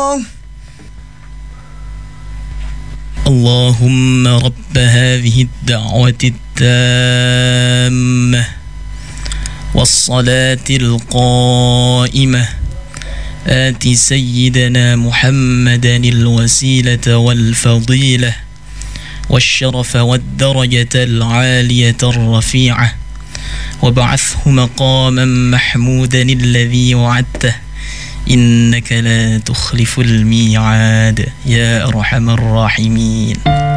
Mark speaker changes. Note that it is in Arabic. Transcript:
Speaker 1: اللهم رب هذه الدعوة التامة والصلاة القائمة آت سيدنا محمدا الوسيلة والفضيلة والشرف والدرجة العالية الرفيعة وابعثه مقاما محمودا الذي وعدته إنك لا تخلف الميعاد يا أرحم الراحمين.